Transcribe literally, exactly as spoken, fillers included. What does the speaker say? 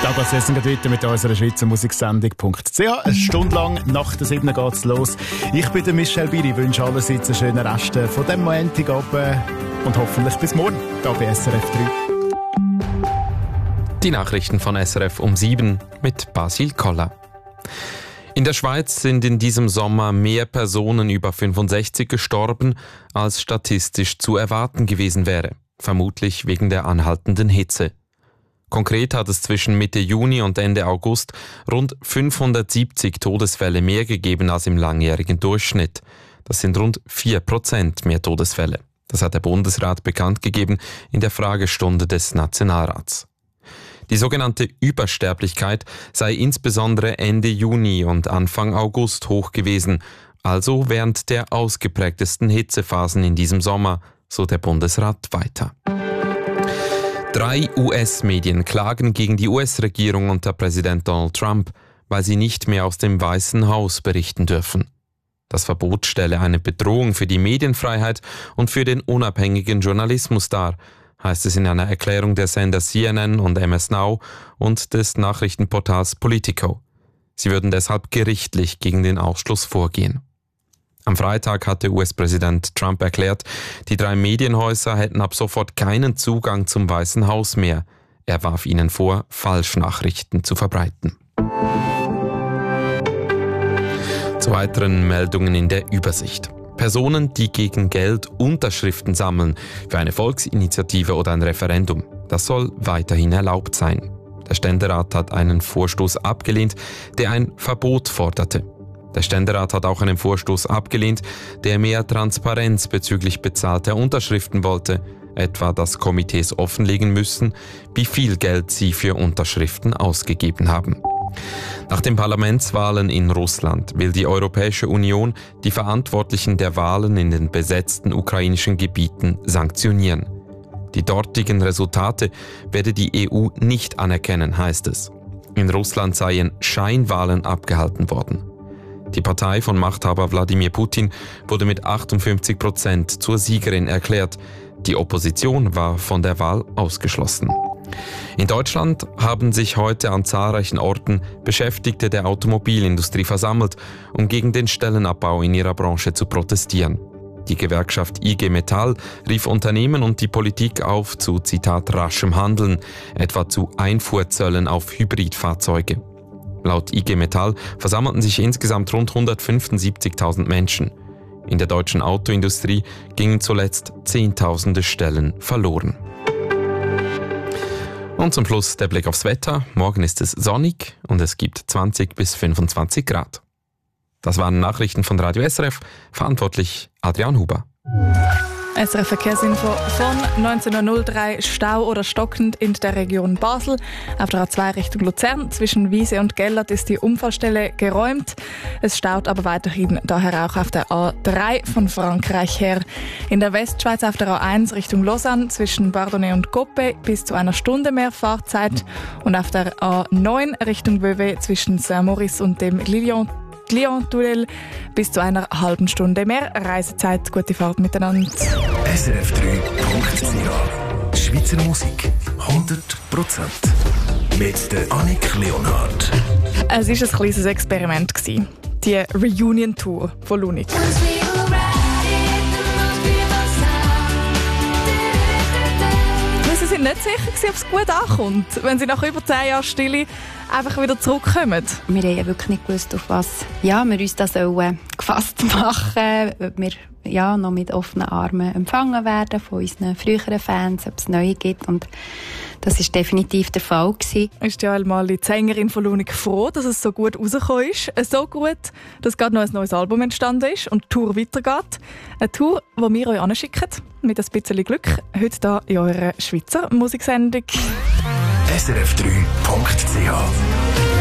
Da geht es jetzt weiter mit unserer Schweizer Musiksendung Punkt C H. Eine Stunde lang nach der sieben geht es los. Ich bin der Michel Biri, wünsche allerseits einen schönen Rest von diesem Montagabend und hoffentlich bis morgen hier bei S R F drei. Die Nachrichten von S R F um sieben mit Basil Koller. In der Schweiz sind in diesem Sommer mehr Personen über fünfundsechzig gestorben, als statistisch zu erwarten gewesen wäre. Vermutlich wegen der anhaltenden Hitze. Konkret hat es zwischen Mitte Juni und Ende August rund fünfhundertsiebzig Todesfälle mehr gegeben als im langjährigen Durchschnitt. Das sind rund vier Prozent mehr Todesfälle. Das hat der Bundesrat bekannt gegeben in der Fragestunde des Nationalrats. Die sogenannte Übersterblichkeit sei insbesondere Ende Juni und Anfang August hoch gewesen, also während der ausgeprägtesten Hitzephasen in diesem Sommer, so der Bundesrat weiter. Drei U S-Medien klagen gegen die U S-Regierung unter Präsident Donald Trump, weil sie nicht mehr aus dem Weißen Haus berichten dürfen. Das Verbot stelle eine Bedrohung für die Medienfreiheit und für den unabhängigen Journalismus dar, heißt es in einer Erklärung der Sender C N N und M S Now und des Nachrichtenportals Politico. Sie würden deshalb gerichtlich gegen den Ausschluss vorgehen. Am Freitag hatte U S-Präsident Trump erklärt, die drei Medienhäuser hätten ab sofort keinen Zugang zum Weißen Haus mehr. Er warf ihnen vor, Falschnachrichten zu verbreiten. Zu weiteren Meldungen in der Übersicht. Personen, die gegen Geld Unterschriften sammeln für eine Volksinitiative oder ein Referendum. Das soll weiterhin erlaubt sein. Der Ständerat hat einen Vorstoß abgelehnt, der ein Verbot forderte. Der Ständerat hat auch einen Vorstoß abgelehnt, der mehr Transparenz bezüglich bezahlter Unterschriften wollte, etwa dass Komitees offenlegen müssen, wie viel Geld sie für Unterschriften ausgegeben haben. Nach den Parlamentswahlen in Russland will die Europäische Union die Verantwortlichen der Wahlen in den besetzten ukrainischen Gebieten sanktionieren. Die dortigen Resultate werde die E U nicht anerkennen, heißt es. In Russland seien Scheinwahlen abgehalten worden. Die Partei von Machthaber Wladimir Putin wurde mit achtundfünfzig Prozent zur Siegerin erklärt. Die Opposition war von der Wahl ausgeschlossen. In Deutschland haben sich heute an zahlreichen Orten Beschäftigte der Automobilindustrie versammelt, um gegen den Stellenabbau in ihrer Branche zu protestieren. Die Gewerkschaft I G Metall rief Unternehmen und die Politik auf zu, Zitat, raschem Handeln, etwa zu Einfuhrzöllen auf Hybridfahrzeuge. Laut I G Metall versammelten sich insgesamt rund hundertfünfundsiebzigtausend Menschen. In der deutschen Autoindustrie gingen zuletzt Zehntausende Stellen verloren. Und zum Schluss der Blick aufs Wetter. Morgen ist es sonnig und es gibt zwanzig bis fünfundzwanzig Grad. Das waren Nachrichten von Radio S R F, verantwortlich Adrian Huber. S R F-Verkehrsinfo von neunzehn Uhr null drei, Stau oder stockend in der Region Basel. Auf der A zwei Richtung Luzern zwischen Wiese und Gellert ist die Unfallstelle geräumt. Es staut aber weiterhin daher auch auf der A drei von Frankreich her. In der Westschweiz auf der A eins Richtung Lausanne zwischen Bardonnay und Coppet bis zu einer Stunde mehr Fahrzeit. Und auf der A neun Richtung Vevey zwischen Saint-Maurice und dem Lyon Lyon-Tunnel bis zu einer halben Stunde mehr Reisezeit. Gute Fahrt miteinander. S R F drei Punkt C H Schweizer Musik hundert Prozent mit der Annik Leonhardt. Es war ein kleines Experiment, die Reunion-Tour von Lunik. Sie sind nicht sicher, ob es gut ankommt, wenn sie nach über zehn Jahren Stille einfach wieder zurückkommen. Wir haben ja wirklich nicht gewusst, auf was ja, wir uns da sollen gefasst machen, ob wir ja, noch mit offenen Armen empfangen werden von unseren früheren Fans, ob es neue gibt. Und das war definitiv der Fall gewesen. Ist ja einmal die Sängerin von Lunik froh, dass es so gut rausgekommen ist. So gut, dass gerade noch ein neues Album entstanden ist und die Tour weitergeht. Eine Tour, die wir euch anschicken, mit ein bisschen Glück, heute hier in eurer Schweizer Musiksendung. S R F drei Punkt C H